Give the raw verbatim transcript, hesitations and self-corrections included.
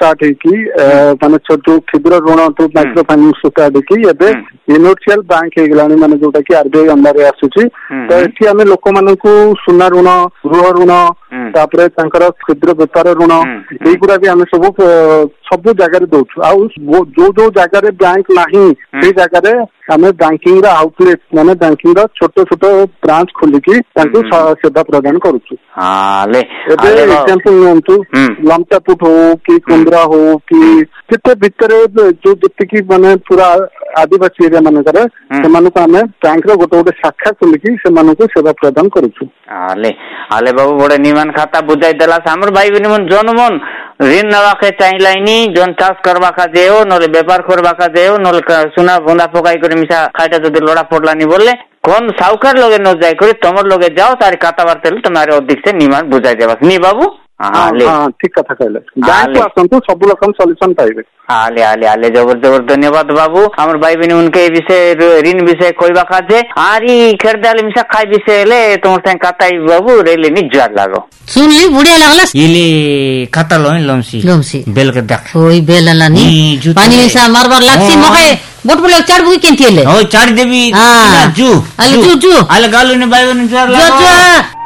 Start होगी माने जो क्षुद्र ऋण जो माइक्रो फाइनेंस स्टार्ट होगी एबे यूनिवर्सल बैंक हो गलानी माने जोटा कि आरबीआई अंडर रे आसुची तो एठी हमें लोक मानकू सुना ऋण गृह ऋण तापरे तांकर क्षुद्र व्यापार ऋण एई गुरा भी हमें सब सब जगह दउछु आ जो जो जगह बैंक नाही से जगह हमें बैंकिंग आउटलेट माने बैंकिंग छोट छोट ब्रांच खोलिकी सेवा प्रदान करूछु। एग्जांपल नियंतु लमटा पुट हो कि कुंद्रा हो कि केते भितर जो जति माने पूरा आदिवासी एरिया मानकर सेमानक आमे बैंक रो गोटे गोटे शाखा खोलिकी सेमानक सेवा प्रदान करूछु। आले आले बाबू बड़े निमान खाता बुझाई देला हमर भाई बहन मन जन मन ऋण नवा के चाहिलाइनी जन चाष करवा का देओ नले व्यापार करवा का देओ नले सुना बुंदा पकाई करे मिसा खाइटा जदि लड़ा पड़लानी बोलले कौन साउकार लोगे न जाय करे तमर लोगे जाओ तारे खाता बार्ते तुम्हारे अधिक से निमान बुझाई देबा नी बाबू। हाँ हाँ ठीक कथा कहले बैंक आसंतु सब लोकन सॉल्यूशन पाइबे। आले आले आले जबर जबर धन्यवाद बाबू हमर भाई बहन उनके विषय ऋण विषय कोइबा काजे आरी खरदाले मिसा खाई विषय ले तोर संग काताई बाबू रेले नि जार लागो सुन ली बुढ़िया लागला इले खाता लोन लमसी लमसी बेल के देख ओई बेलला नी पानी मिसा मारबार लागसी मके बोट बोले चार बुकी केंतिले ओई चार देवी हां जू अले जू जू अले गालू ने भाई बहन जार लागो